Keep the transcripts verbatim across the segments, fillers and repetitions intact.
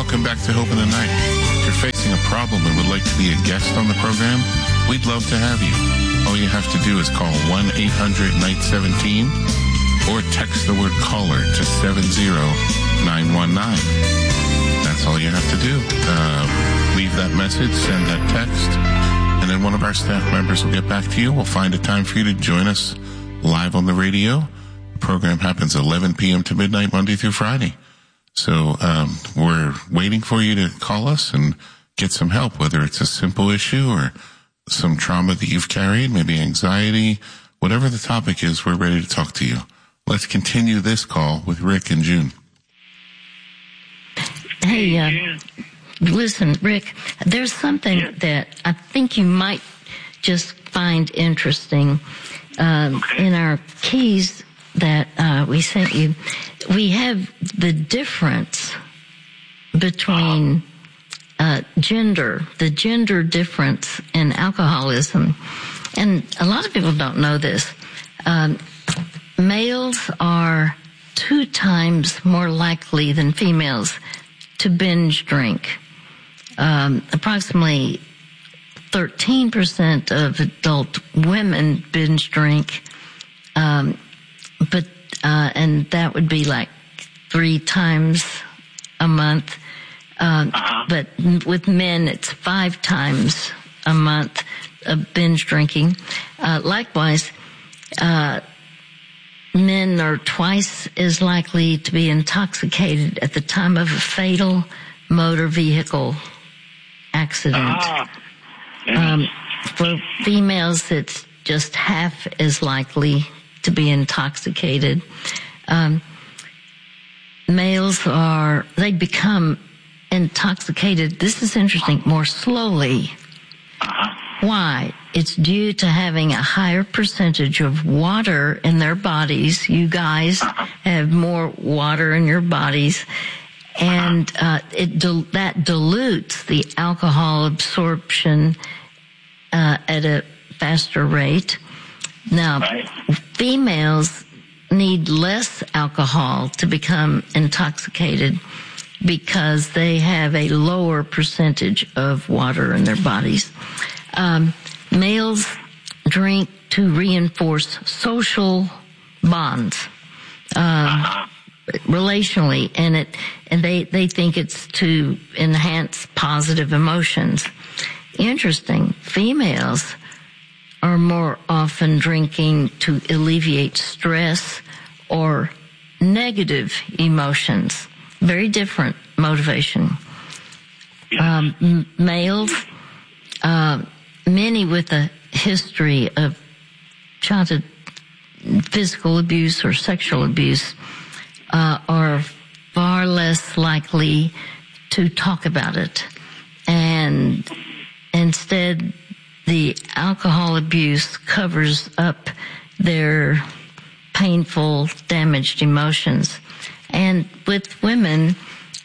Welcome back to Hope in the Night. If you're facing a problem and would like to be a guest on the program, we'd love to have you. All you have to do is call one eight hundred night seventeen or text the word caller to seven zero nine one nine. That's all you have to do. Uh, leave that message, send that text, and then one of our staff members will get back to you. We'll find a time for you to join us live on the radio. The program happens eleven p.m. to midnight, Monday through Friday. So um, we're waiting for you to call us and get some help, whether it's a simple issue or some trauma that you've carried, maybe anxiety, whatever the topic is, we're ready to talk to you. Let's continue this call with Rick and June. Hey, uh, listen, Rick, there's something yeah. that I think you might just find interesting um, okay. in our keys that uh, we sent you. We have the difference between uh, gender, the gender difference in alcoholism. And a lot of people don't know this. Um, males are two times more likely than females to binge drink. Um, approximately thirteen percent of adult women binge drink, um, but uh, and that would be like three times a month. Um, uh-huh. But with men, it's five times a month of binge drinking. Uh, likewise, uh, men are twice as likely to be intoxicated at the time of a fatal motor vehicle accident. Ah. Um, for females, it's just half as likely to be intoxicated. Um, males are, they become intoxicated, this is interesting, more slowly. Uh-huh. Why? It's due to having a higher percentage of water in their bodies. You guys uh-huh. have more water in your bodies. And uh, it dil- that dilutes the alcohol absorption uh, at a faster rate. Now, right. females need less alcohol to become intoxicated because they have a lower percentage of water in their bodies. Um, males drink to reinforce social bonds. Um, uh-huh. relationally, and it and they they think it's to enhance positive emotions. Interesting. Females are more often drinking to alleviate stress or negative emotions. Very different motivation. Um, m- males, uh, many with a history of childhood physical abuse or sexual abuse, Uh, are far less likely to talk about it. And instead, the alcohol abuse covers up their painful, damaged emotions. And with women,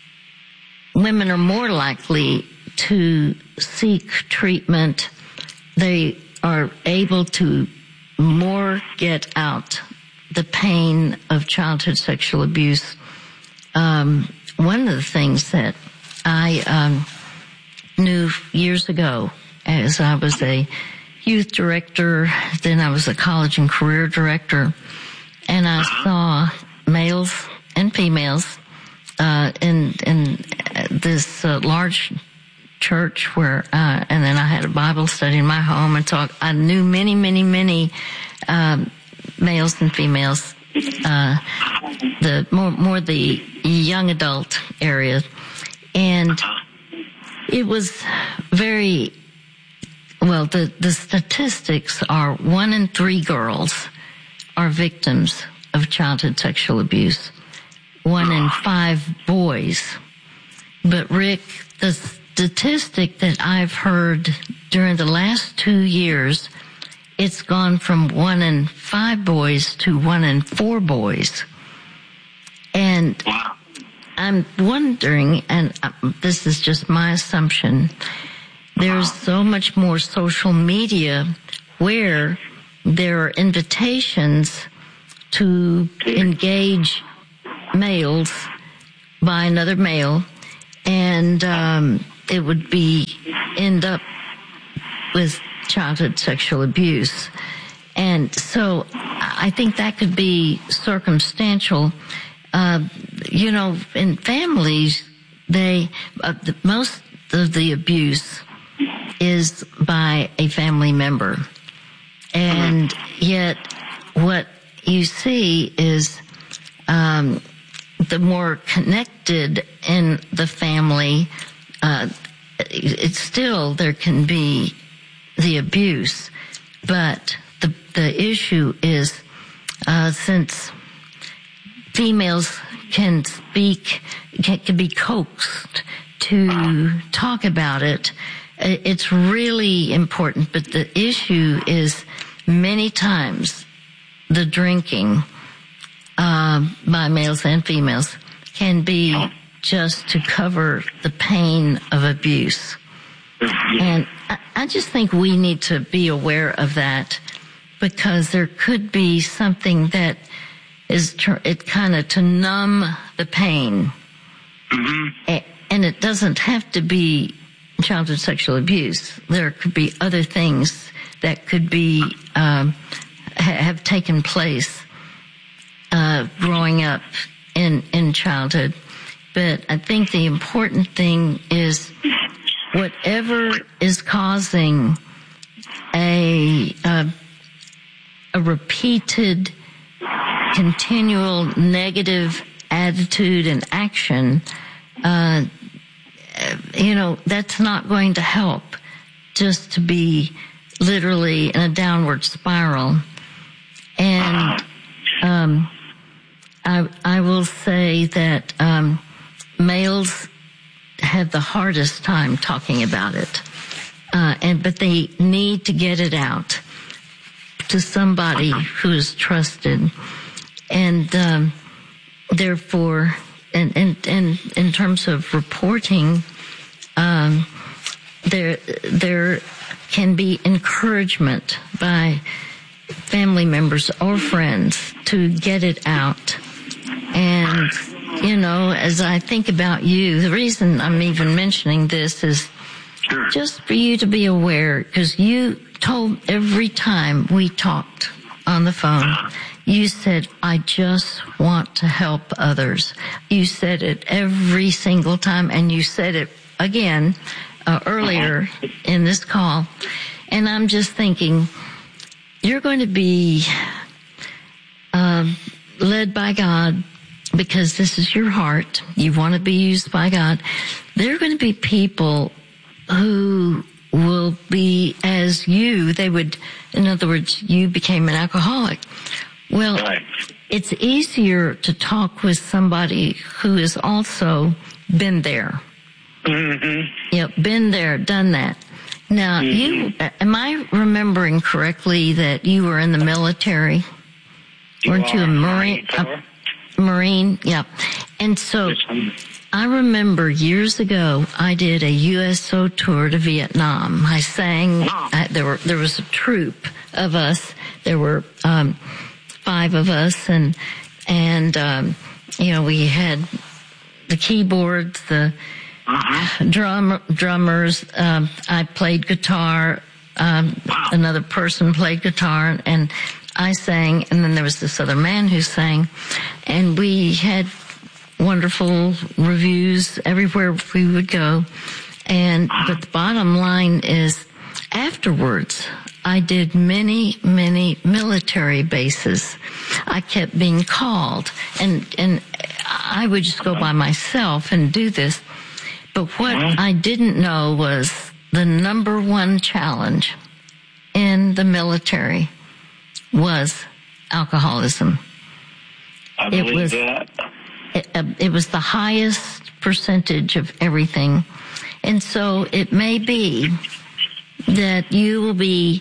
women are more likely to seek treatment. They are able to more get out the pain of childhood sexual abuse. Um, one of the things that I um, knew years ago, as I was a youth director, then I was a college and career director, and I saw males and females uh, in in this uh, large church where, uh, and then I had a Bible study in my home, and so I knew many, many, many. Um, males and females, uh, the more, more the young adult area. And it was very, well, the, the statistics are one in three girls are victims of childhood sexual abuse. One in five boys. But Rick, the statistic that I've heard during the last two years, it's gone from one in five boys to one in four boys. And I'm wondering, and this is just my assumption, there's so much more social media where there are invitations to engage males by another male, and and um, it would be end up with childhood sexual abuse. And so I think that could be circumstantial. Uh, you know, in families, they uh, the, most of the abuse is by a family member. And yet what you see is um, the more connected in the family, uh, it's still, there can be the abuse. But the the issue is, uh, since females can speak, can, can be coaxed to talk about it, it's really important. But the issue is many times the drinking uh, by males and females can be just to cover the pain of abuse. And I, I just think we need to be aware of that, because there could be something that is tr- it kind of to numb the pain. Mm-hmm. A- and it doesn't have to be childhood sexual abuse. There could be other things that could be um, ha- have taken place uh, growing up in in childhood. But I think the important thing is whatever is causing a uh, a repeated, continual negative attitude and action, uh, you know, that's not going to help. Just to be literally in a downward spiral. And um, I I will say that um, males have the hardest time talking about it, uh, and but they need to get it out to somebody who is trusted, and um, therefore, and and and in terms of reporting, um, there there can be encouragement by family members or friends to get it out. And, you know, as I think about you, the reason I'm even mentioning this is sure. just for you to be aware, because you told every time we talked on the phone, you said, I just want to help others. You said it every single time, and you said it again uh, earlier in this call. And I'm just thinking, you're going to be uh, led by God, because this is your heart. You want to be used by God. There are going to be people who will be as you. They would, in other words, you became an alcoholic. Well, right. It's easier to talk with somebody who has also been there. Mm-hmm. Yep, been there, done that. Now, mm-hmm. you, am I remembering correctly that you were in the military? You Weren't you a Marine? A Marine, yeah. And so, I remember years ago, I did a U S O tour to Vietnam. I sang, I, there were, there was a troop of us. There were, um, five of us, and, and, um, you know, we had the keyboards, the, Uh-huh. Drum, drummers, um, I played guitar, um, wow. another person played guitar, and I sang, and then there was this other man who sang, and we had wonderful reviews everywhere we would go. And, but the bottom line is, afterwards, I did many, many military bases. I kept being called, and, and I would just go by myself and do this. But what I didn't know was the number one challenge in the military was alcoholism. I believe it was, that. It, uh, it was the highest percentage of everything. And so it may be that you will be,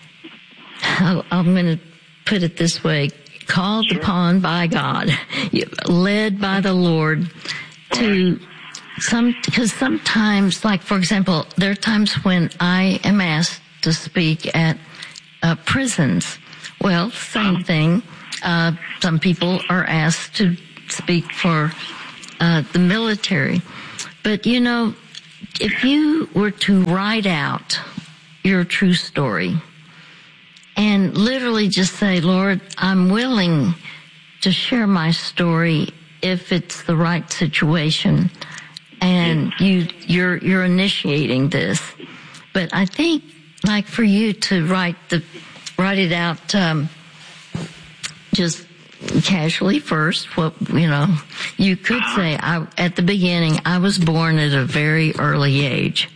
I'm going to put it this way, called sure. upon by God, led by the Lord to... Some, because sometimes, like, for example, there are times when I am asked to speak at uh, prisons. Well, same thing. Uh, some people are asked to speak for uh, the military. But, you know, if you were to write out your true story and literally just say, Lord, I'm willing to share my story if it's the right situation, and you, you're, you're initiating this. But I think, like, for you to write the, write it out, um, just casually first, what, you know, you could say, I, at the beginning, I was born at a very early age.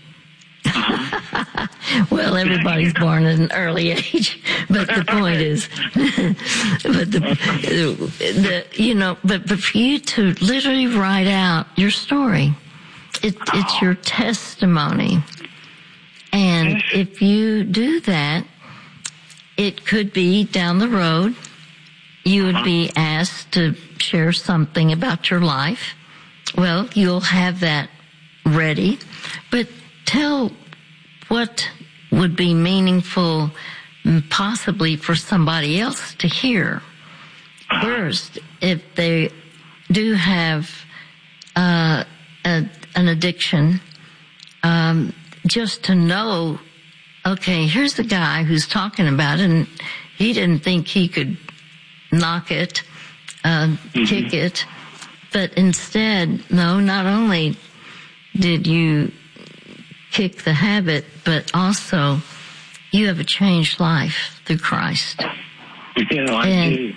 Well, everybody's born at an early age, but the point is, but the, the, you know, but, but for you to literally write out your story, it, it's your testimony. And if you do that, it could be down the road, you would be asked to share something about your life. Well, you'll have that ready, but tell what would be meaningful possibly for somebody else to hear. First, if they do have uh, a, an addiction, um, just to know, okay, here's a guy who's talking about it, and he didn't think he could knock it, uh, mm-hmm. kick it, but instead, no, not only did you kick the habit, but also you have a changed life through Christ. Yeah, I and do.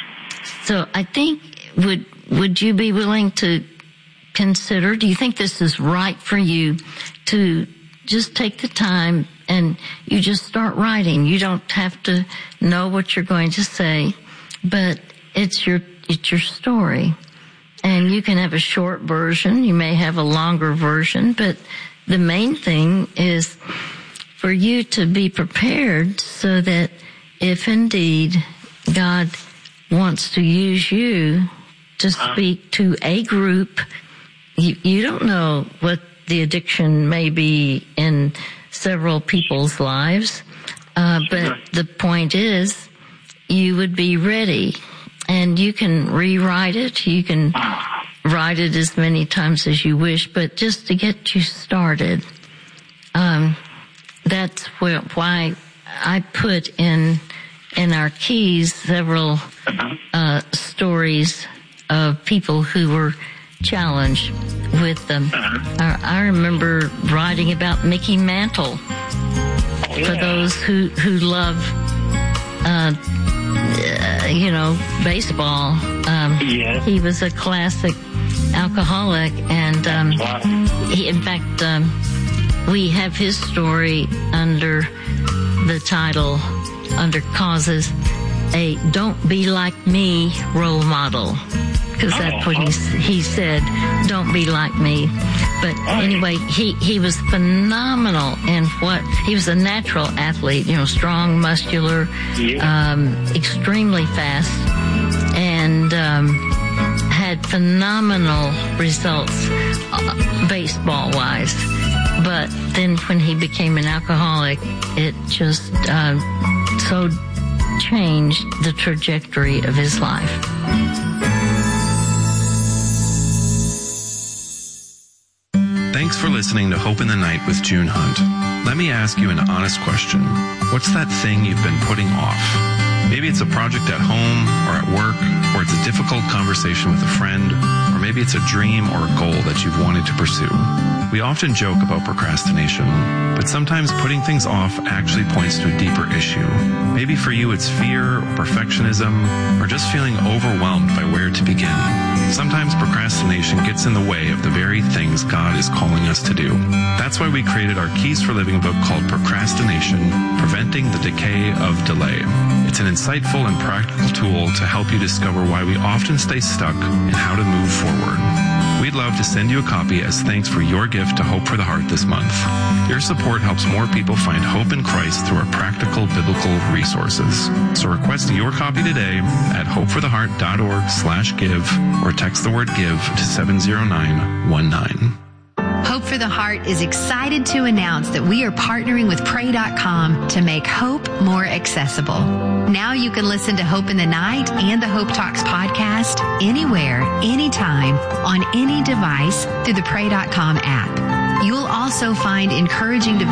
So I think, would would you be willing to consider, do you think this is right for you to just take the time and you just start writing? You don't have to know what you're going to say, but it's your it's your story. And you can have a short version, you may have a longer version, but the main thing is for you to be prepared so that if indeed God wants to use you to speak to a group, you, you don't know what the addiction may be in several people's lives, uh, but the point is you would be ready, and you can rewrite it, you can write it as many times as you wish, but just to get you started, um, that's where, why I put in in our keys several uh, stories of people who were challenged with them. I, I remember writing about Mickey Mantle. For those who who love, uh, uh, you know, baseball, um, yes. He was a classic alcoholic, and um, he, in fact, um, we have his story under the title, under Causes, a "Don't Be Like Me" role model, because that's what he he said. Don't be like me. But anyway, he he was phenomenal in what he was a natural athlete. You know, strong, muscular, um, extremely fast, and um, had phenomenal results uh, baseball-wise. But then when he became an alcoholic, it just uh, so changed the trajectory of his life. Thanks for listening to Hope in the Night with June Hunt. Let me ask you an honest question. What's that thing you've been putting off? Maybe it's a project at home or at work, or it's a difficult conversation with a friend, or maybe it's a dream or a goal that you've wanted to pursue. We often joke about procrastination, but sometimes putting things off actually points to a deeper issue. Maybe for you it's fear or perfectionism, or just feeling overwhelmed by where to begin. Sometimes procrastination gets in the way of the very things God is calling us to do. That's why we created our Keys for Living book called Procrastination, Preventing the Decay of Delay. It's an insightful and practical tool to help you discover why we often stay stuck and how to move forward. We'd love to send you a copy as thanks for your gift to Hope for the Heart this month. Your support helps more people find hope in Christ through our practical biblical resources. So request your copy today at hopefortheheart.org slash give or text the word give to seven zero nine one nine. Hope for for the Heart is excited to announce that we are partnering with Pray dot com to make hope more accessible. Now you can listen to Hope in the Night and the Hope Talks podcast anywhere, anytime, on any device through the Pray dot com app. You'll also find encouraging devotions